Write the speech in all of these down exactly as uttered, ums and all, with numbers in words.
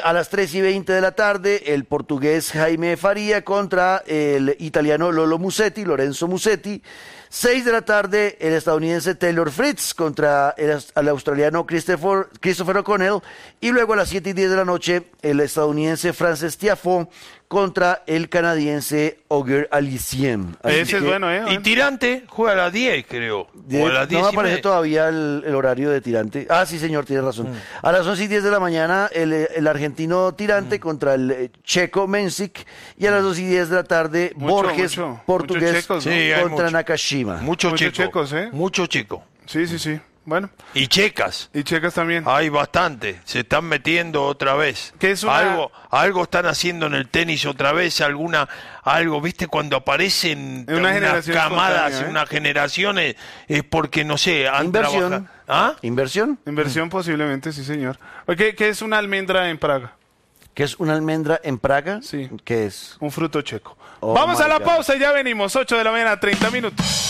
a las tres y veinte de la tarde, el portugués Jaime Faría contra el italiano Lolo Musetti, Lorenzo Musetti. seis de la tarde, el estadounidense Taylor Fritz contra el, el australiano Christopher, Christopher O'Connell. Y luego a las siete y diez de la noche, el estadounidense Frances Tiafoe contra el canadiense Auger Aliassime. Ese que, es bueno, ¿eh? Y Tirante juega a las diez, creo. De, o a las diez no me aparece media. todavía el, el horario de Tirante. Ah, sí, señor, tiene razón. Mm. A las once y diez de la mañana, el, el argentino Tirante mm. contra el checo Menzik. Y a las dos y diez de la tarde, mucho, Borges, mucho, portugués, checos, ¿no? sí, contra mucho. Nakashima. Mucho, mucho chico. checos, ¿eh? Mucho chico. Sí, sí, sí. Bueno. Y checas. Y checas también. Hay bastante. Se están metiendo otra vez. ¿Qué es una... Algo, algo están haciendo en el tenis otra vez, alguna, algo, ¿viste? Cuando aparecen en una unas camadas, ¿eh? unas generaciones, es porque, no sé, han Inversión. trabajado. ¿Ah? ¿Inversión? Inversión posiblemente, sí, señor. ¿Qué, ¿Qué es una almendra en Praga? ¿Qué es una almendra en Praga? Sí. ¿Qué es? Un fruto checo. Oh, Vamos a la God. pausa y ya venimos. ocho de la mañana, treinta minutos.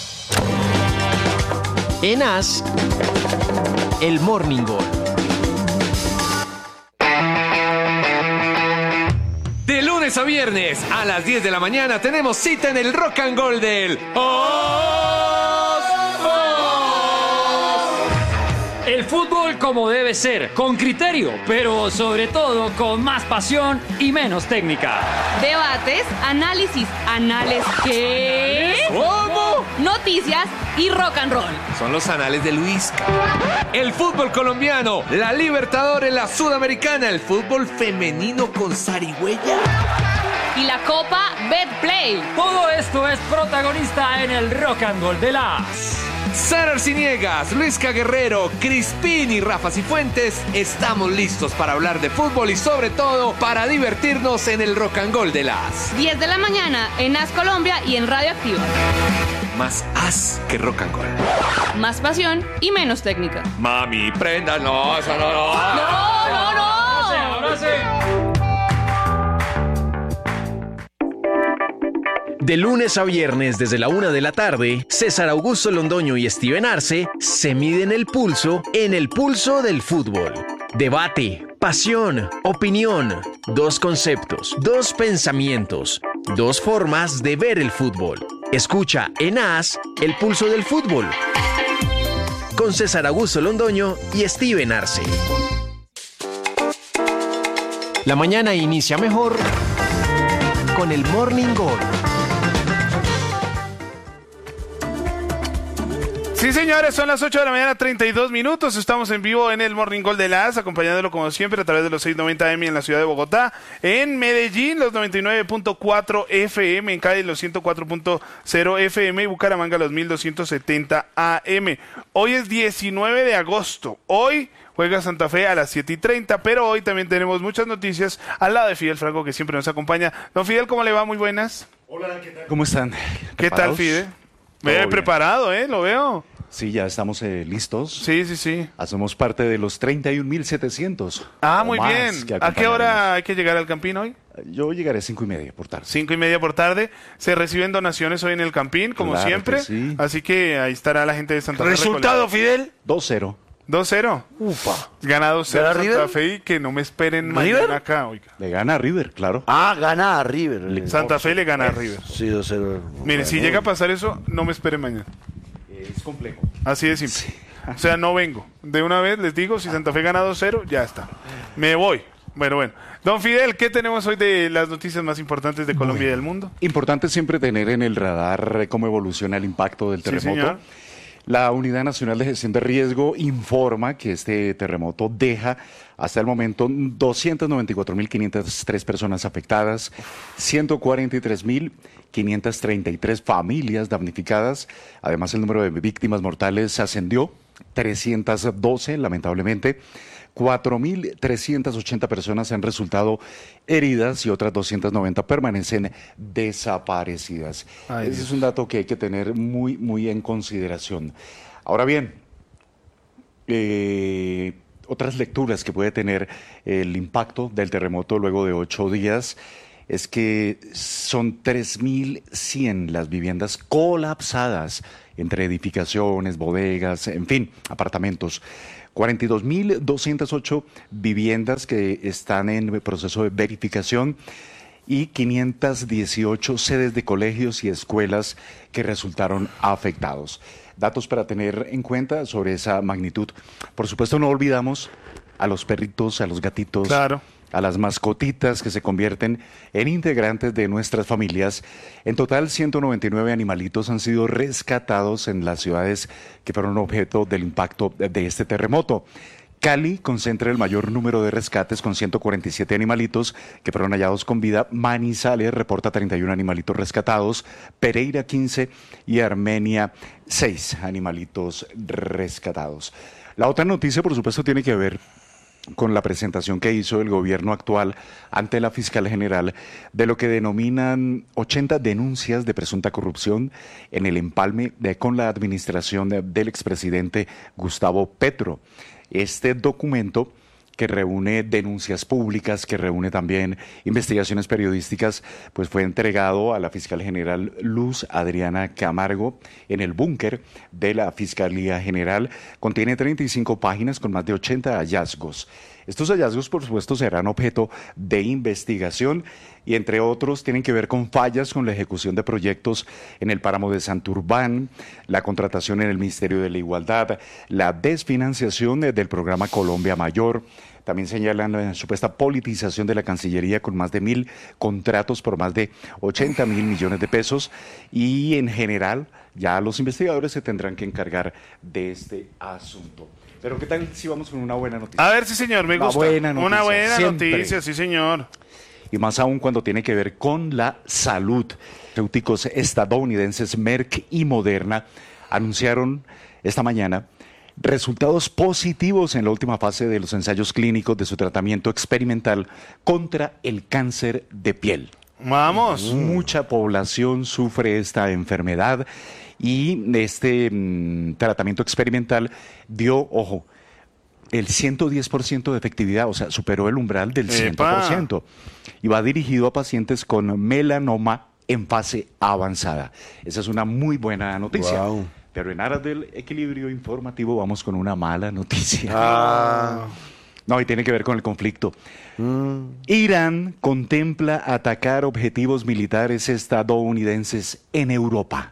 En As, el Morning Goal. De lunes a viernes a las diez de la mañana tenemos cita en el Rock and Roll del Os. El fútbol como debe ser, con criterio, pero sobre todo con más pasión y menos técnica. Debates, análisis, anales, ¿qué? ¿Cómo? Noticias y rock and roll. Son los anales de Luisca. El fútbol colombiano, la Libertadores, la Sudamericana, el fútbol femenino con zarigüeya. Y la Copa Betplay. Todo esto es protagonista en el Rock and Roll de las... Sara Arciniegas, Luisca Guerrero, Crispín y Rafa Cifuentes, estamos listos para hablar de fútbol y sobre todo para divertirnos en el Rock and Roll de las diez de la mañana en As Colombia y en Radio Activa. Más as que rock and roll. Más pasión y menos técnica. Mami, prenda, no, eso no, no. No, no, no. Ahora sí, ahora sí. De lunes a viernes desde la una de la tarde, César Augusto Londoño y Steven Arce se miden el pulso en el pulso del fútbol. Debate, pasión, opinión, dos conceptos, dos pensamientos, dos formas de ver el fútbol. Escucha en As el pulso del fútbol con César Augusto Londoño y Steven Arce. La mañana inicia mejor con el Morning Goal. Sí, señores, son las ocho de la mañana, treinta y dos minutos. Estamos en vivo en el Morning Call de las, acompañándolo como siempre a través de los seiscientos noventa eme en la ciudad de Bogotá, en Medellín, los noventa y nueve punto cuatro efe eme, en Cali, los ciento cuatro punto cero efe eme y Bucaramanga, los mil doscientos setenta a eme. Hoy es diecinueve de agosto. Hoy juega Santa Fe a las siete y treinta, pero hoy también tenemos muchas noticias al lado de Fidel Franco, que siempre nos acompaña. Don Fidel, ¿cómo le va? Muy buenas. Hola, ¿qué tal? ¿Cómo están? ¿Qué tal, Fidel? Me he preparado, ¿eh? Lo veo. Sí, ya estamos eh, listos. Sí, sí, sí. Hacemos parte de los treinta y un mil setecientos. Ah, muy bien. ¿A qué hora hay que llegar al Campín hoy? Yo llegaré a cinco y media por tarde. Cinco y media por tarde. Se reciben donaciones hoy en el Campín, como Claro siempre. que sí. Así que ahí estará la gente de Santa Fe. ¿Resultado, Fidel? dos cero. dos cero. Ufa. Gana dos cero ¿Gana Santa River? Fe y que no me esperen ¿River? mañana acá, oiga. Le gana a River, claro. Ah, gana a River. Santa Fe le gana a River. Sí, dos cero. Mire, si llega a pasar eso, no me esperen mañana. Es complejo. Así de simple. O sea, no vengo. De una vez les digo, si Santa Fe gana dos cero, ya está. Me voy. Bueno, bueno. Don Fidel, ¿qué tenemos hoy de las noticias más importantes de Colombia bueno, y del mundo? Importante siempre tener en el radar eh, cómo evoluciona el impacto del terremoto. Sí, la Unidad Nacional de Gestión de Riesgo informa que este terremoto deja hasta el momento doscientas noventa y cuatro mil quinientas tres personas afectadas, ciento cuarenta y tres mil quinientas treinta y tres familias damnificadas. Además, el número de víctimas mortales ascendió trescientas doce, lamentablemente. cuatro mil trescientas ochenta personas han resultado heridas y otras doscientas noventa permanecen desaparecidas. Ay, Ese Dios. es un dato que hay que tener muy, muy en consideración. Ahora bien, eh, otras lecturas que puede tener el impacto del terremoto luego de ocho días es que son tres mil cien las viviendas colapsadas entre edificaciones, bodegas, en fin, apartamentos. cuarenta y dos mil doscientas ocho viviendas que están en proceso de verificación y quinientas dieciocho sedes de colegios y escuelas que resultaron afectados. Datos para tener en cuenta sobre esa magnitud. Por supuesto, no olvidamos a los perritos, a los gatitos, Claro. a las mascotitas que se convierten en integrantes de nuestras familias. En total, ciento noventa y nueve animalitos han sido rescatados en las ciudades que fueron objeto del impacto de este terremoto. Cali concentra el mayor número de rescates con ciento cuarenta y siete animalitos que fueron hallados con vida. Manizales reporta treinta y uno animalitos rescatados, Pereira quince y Armenia seis animalitos rescatados. La otra noticia, por supuesto, tiene que ver con la presentación que hizo el gobierno actual ante la fiscal general de lo que denominan ochenta denuncias de presunta corrupción en el empalme de, con la administración de, del expresidente Gustavo Petro. Este documento, que reúne denuncias públicas, que reúne también investigaciones periodísticas, pues fue entregado a la fiscal general Luz Adriana Camargo en el búnker de la Fiscalía General. Contiene treinta y cinco páginas con más de ochenta hallazgos. Estos hallazgos, por supuesto, serán objeto de investigación y, entre otros, tienen que ver con fallas con la ejecución de proyectos en el páramo de Santurbán, la contratación en el Ministerio de la Igualdad, la desfinanciación del programa Colombia Mayor. También señalan la supuesta politización de la Cancillería con más de mil contratos por más de ochenta mil millones de pesos y, en general, ya los investigadores se tendrán que encargar de este asunto. Pero ¿qué tal si vamos con una buena noticia? A ver, sí, señor, me Una gusta. buena noticia, Una buena siempre. noticia, sí, señor. Y más aún cuando tiene que ver con la salud. Farmacéuticos estadounidenses Merck y Moderna anunciaron esta mañana resultados positivos en la última fase de los ensayos clínicos de su tratamiento experimental contra el cáncer de piel. Vamos. Mucha población sufre esta enfermedad y este mm, tratamiento experimental dio, ojo, el ciento diez por ciento de efectividad, o sea, superó el umbral del cien por ciento. Y va dirigido a pacientes con melanoma en fase avanzada. Esa es una muy buena noticia. Wow. Pero en aras del equilibrio informativo vamos con una mala noticia. Ah. No, y tiene que ver con el conflicto. Mm. Irán contempla atacar objetivos militares estadounidenses en Europa.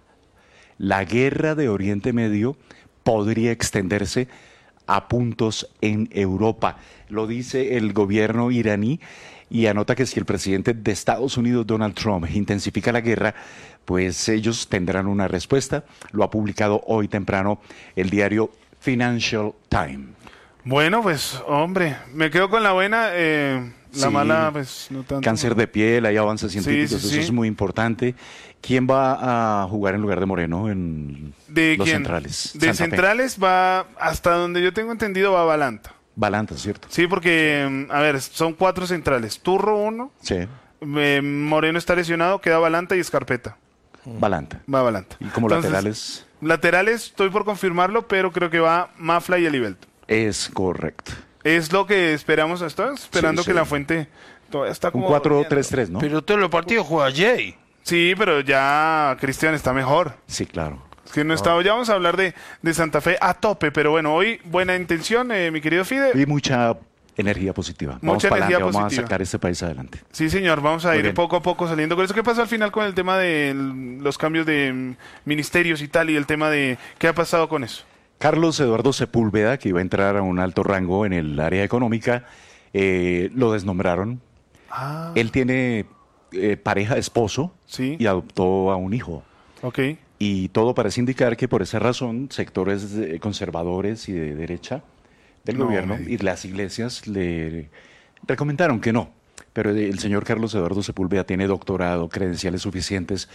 La guerra de Oriente Medio podría extenderse a puntos en Europa. Lo dice el gobierno iraní y anota que si el presidente de Estados Unidos, Donald Trump, intensifica la guerra, pues ellos tendrán una respuesta. Lo ha publicado hoy temprano el diario Financial Times. Bueno, pues, hombre, me quedo con la buena, eh, la Sí. mala, pues, no tanto. Cáncer de piel, hay avances científicos, Sí, sí, eso sí. es muy importante. ¿Quién va a jugar en lugar de Moreno en ¿De los quién? centrales? De Santa Fe. centrales va, hasta donde yo tengo entendido, va Balanta. Balanta, ¿cierto? Sí, porque, a ver, son cuatro centrales. Turro uno, Sí, eh, Moreno está lesionado, queda Balanta y Escarpeta. Balanta. Va Balanta. Y como Entonces, laterales, Laterales, estoy por confirmarlo, pero creo que va Mafla y Elivelto. es correcto. Es lo que esperamos. Estoy esperando Sí, que sí. la Fuente todavía está Un como... cuatro durmiendo. tres tres, ¿no? Pero todos los partidos juega Jay. Sí, pero ya Cristian está mejor. Sí, claro. Es que no está... Ya vamos a hablar de, de Santa Fe a tope, pero bueno, hoy buena intención, eh, mi querido Fide. Y mucha energía positiva. Vamos Mucha para energía adelante, vamos positiva. a sacar este país adelante. Sí, señor, vamos a Muy ir bien. poco a poco saliendo con eso. ¿Qué pasó al final con el tema de l- los cambios de mm, ministerios y tal? Y el tema de... ¿Qué ha pasado con eso? Carlos Eduardo Sepúlveda, que iba a entrar a un alto rango en el área económica, eh, lo desnombraron. Ah, Él tiene eh, pareja, esposo, sí, y adoptó a un hijo. ok. Y todo parece indicar que por esa razón sectores eh, conservadores y de derecha del No gobierno me y las iglesias le recomendaron que no. Pero el señor Carlos Eduardo Sepúlveda tiene doctorado, credenciales suficientes.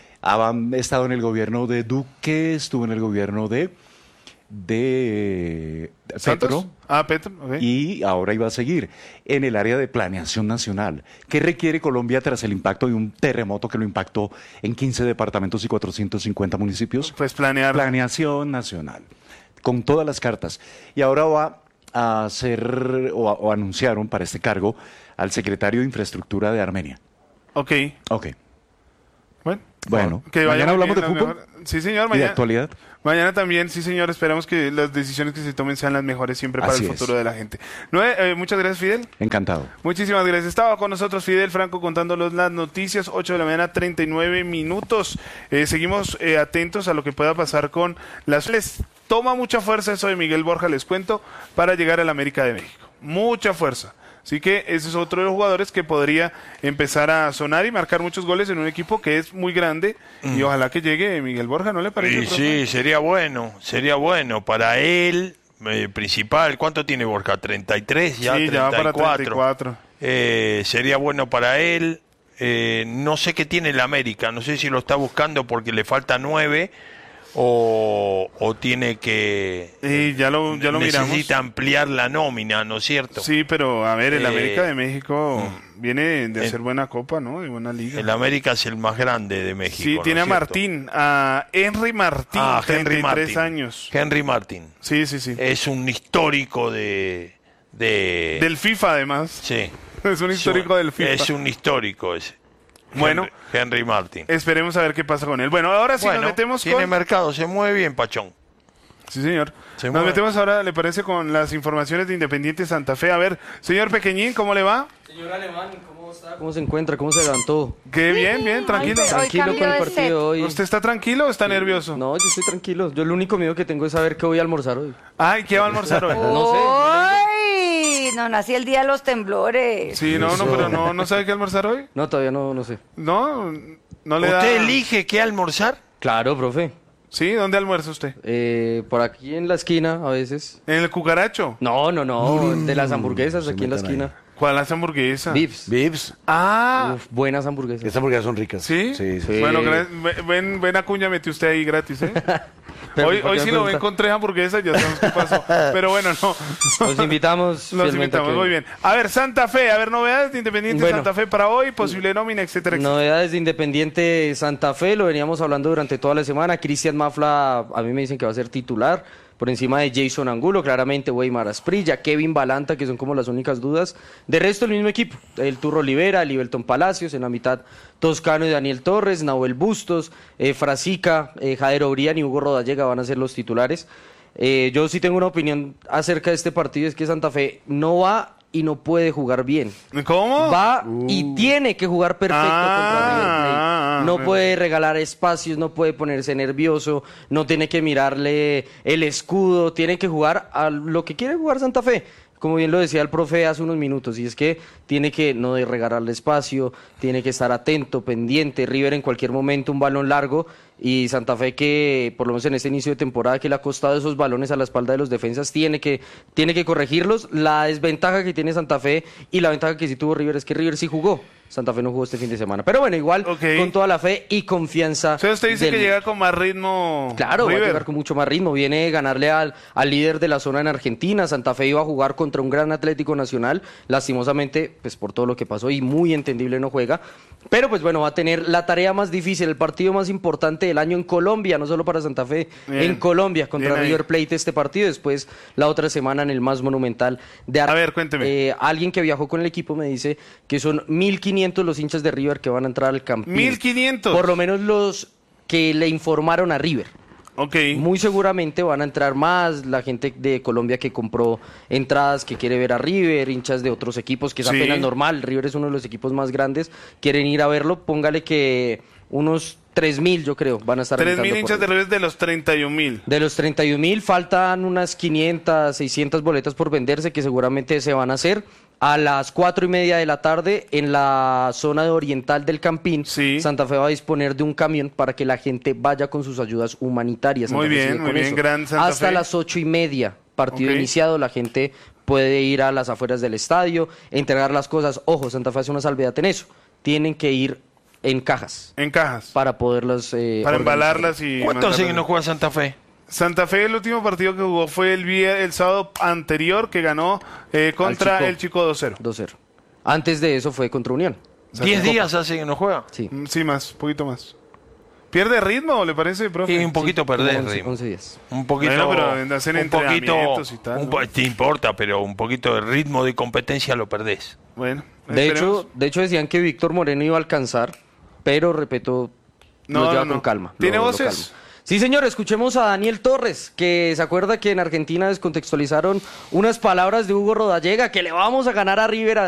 Ha estado en el gobierno de Duque, estuvo en el gobierno de, de ¿Santos? Petro. Ah, Petro, ok. Y ahora iba a seguir en el área de planeación nacional. ¿Qué requiere Colombia tras el impacto de un terremoto que lo impactó en quince departamentos y cuatrocientos cincuenta municipios? Pues planear. Planeación nacional, con todas las cartas. Y ahora va a hacer, o, a- o anunciaron para este cargo, al secretario de Infraestructura de Armenia. Ok. Ok. Bueno, Bueno, que vaya mañana muy hablamos de bien, fútbol la mejor- Sí, señor, y de mañana. actualidad. Mañana también, sí, señor. Esperamos que las decisiones que se tomen sean las mejores siempre para Así el es. futuro de la gente. Nueve, eh, muchas gracias, Fidel. Encantado. Muchísimas gracias. Estaba con nosotros Fidel Franco contándonos las noticias. ocho de la mañana, treinta y nueve minutos. Eh, seguimos eh, atentos a lo que pueda pasar con las... Les toma mucha fuerza eso de Miguel Borja, les cuento, para llegar al América de México. Mucha fuerza. Así que ese es otro de los jugadores que podría empezar a sonar y marcar muchos goles en un equipo que es muy grande y ojalá que llegue Miguel Borja, ¿no le parece? Y profe? sí, sería bueno, sería bueno para él, eh, principal. ¿Cuánto tiene Borja? ¿treinta y tres? Ya, Sí, ya va para treinta y cuatro. treinta y cuatro. Eh, sería bueno para él. Eh, no sé qué tiene el América, no sé si lo está buscando porque le falta nueve o, o tiene que... Y ya lo, ya lo miramos. necesita ampliar la nómina, ¿no es cierto? Sí, pero a ver, el Eh, América de México viene de hacer buena copa, ¿no? De buena liga. El América es el más grande de México. Sí, ¿no tiene es a cierto? Martín, a Henry Martín, Ah, treinta Henry y tres Martín. años. Henry Martín. Sí, sí, sí. Es un histórico de... de Del FIFA, además. sí. Es un histórico del FIFA. Es un histórico ese. Bueno. Henry, Henry Martín. Esperemos a ver qué pasa con él. Bueno, ahora sí Bueno, nos metemos tiene con... mercado, se mueve bien, Pachón. Sí, señor. Se Nos mueve. metemos ahora, ¿le parece? Con las informaciones de Independiente Santa Fe. A ver, señor Pequeñín, ¿cómo le va? Señor Alemán, ¿cómo está? ¿Cómo se encuentra? ¿Cómo se levantó? Qué bien, bien, tranquilo. Hoy Tranquilo cambió con el de partido set. hoy. ¿Usted está tranquilo o está nervioso? No, yo estoy tranquilo. Yo el único miedo que tengo es saber qué voy a almorzar hoy. Ay, ¿qué va a almorzar hoy? No sé. ¡Uy! No nací el día de los temblores. Sí, no, no, Eso. pero no, ¿no sabe qué almorzar hoy? No, todavía no, no sé. No, no le da... ¿Usted elige qué almorzar? Claro, profe. Sí, ¿dónde almuerza usted? Eh, por aquí en la esquina, a veces. ¿En el cucaracho? No, no, no. De las hamburguesas aquí en la esquina. ¿Cuál es hamburguesa? Vips. Vips. Ah, Uf, buenas hamburguesas. Estas hamburguesas son ricas. ¿sí? Sí, sí. Bueno, gra- ve- ven, ven Acuña, metió usted ahí gratis, ¿eh? Pero, hoy ¿por hoy qué si me lo ven pregunta? con tres hamburguesas, ya sabemos qué pasó. Pero bueno, no. Los invitamos. Los fielmente a invitamos, que- muy bien. A ver, Santa Fe, a ver, novedades de Independiente Bueno. Santa Fe para hoy, posible nómina, etcétera, etcétera. Novedades de Independiente Santa Fe, lo veníamos hablando durante toda la semana. Cristian Mafla, a mí me dicen que va a ser titular, por encima de Jason Angulo, claramente Weimar Asprilla, Kevin Balanta, que son como las únicas dudas. De resto, el mismo equipo, el Turro Olivera, Libelton Palacios, en la mitad Toscano y Daniel Torres, Nahuel Bustos, eh, Frasica, eh, Jader Obrián y Hugo Rodallega van a ser los titulares. Eh, yo sí tengo una opinión acerca de este partido, es que Santa Fe no va y no puede jugar bien. ¿Cómo? Va y tiene que jugar perfecto Ah, contra River Plate. ah, No ah, puede regalar espacios, no puede ponerse nervioso, no tiene que mirarle el escudo, tiene que jugar a lo que quiere jugar Santa Fe. Como bien lo decía el profe hace unos minutos, y es que tiene que no de regalarle espacio, tiene que estar atento, pendiente. River en cualquier momento un balón largo y Santa Fe que por lo menos en este inicio de temporada que le ha costado esos balones a la espalda de los defensas tiene que, tiene que corregirlos. La desventaja que tiene Santa Fe y la ventaja que sí tuvo River es que River sí jugó. Santa Fe no jugó este fin de semana. Pero bueno, igual Ok. con toda la fe y confianza. O sea, usted dice del- que llega con más ritmo Claro, va a River. llegar con mucho más ritmo. Viene de ganarle al, al líder de la zona en Argentina. Santa Fe iba a jugar contra un gran Atlético Nacional. Lastimosamente, pues por todo lo que pasó y muy entendible no juega. Pero pues bueno, va a tener la tarea más difícil, el partido más importante del año en Colombia, no solo para Santa Fe, Bien. en Colombia contra Bien ahí. River Plate este partido. Después la otra semana en el más monumental de Ar- A ver, cuénteme. Eh, alguien que viajó con el equipo me dice que son mil quinientos los hinchas de River que van a entrar al Campín. mil quinientos. Por lo menos los que le informaron a River. Ok. Muy seguramente van a entrar más la gente de Colombia que compró entradas, que quiere ver a River, hinchas de otros equipos, que es Sí. apenas normal. River es uno de los equipos más grandes, quieren ir a verlo. Póngale que unos tres mil, yo creo, van a estar Tres alentando mil por hinchas de River. River de los treinta y un mil. De los treinta y un mil faltan unas quinientas, seiscientas boletas por venderse que seguramente se van a hacer. A las cuatro y media de la tarde en la zona de oriental del Campín, Sí. Santa Fe va a disponer de un camión para que la gente vaya con sus ayudas humanitarias. Muy Santa Fe bien, sigue muy con bien, eso. gran Santa Hasta Fe. las ocho y media, partido Ok. iniciado, la gente puede ir a las afueras del estadio, entregar las cosas. Ojo, Santa Fe hace una salvedad en eso. Tienen que ir en cajas En cajas. para poderlas eh, Para organizar. embalarlas y... ¿Cuánto hace que mandarlas. no juega Santa Fe? Santa Fe, el último partido que jugó fue el, vier- el sábado anterior que ganó eh, contra Chico. el Chico dos cero. dos cero. Antes de eso fue contra Unión. ¿Diez días hace que no juega? Sí. Mm, Sí, más, poquito más. ¿Pierde ritmo, le parece, profe? Sí, un poquito Como perder once, ritmo. once días. Un poquito, Bueno, pero hacen un poquito, entrenamientos y tal, un ¿no? po- te importa, pero un poquito de ritmo de competencia lo perdés. Bueno, De esperemos. hecho, de hecho decían que Víctor Moreno iba a alcanzar, pero repito, No, lo lleva no, no. con calma. ¿Tiene lo- lo voces? calma. Sí, señor, escuchemos a Daniel Torres, que se acuerda que en Argentina descontextualizaron unas palabras de Hugo Rodallega, que le vamos a ganar a River.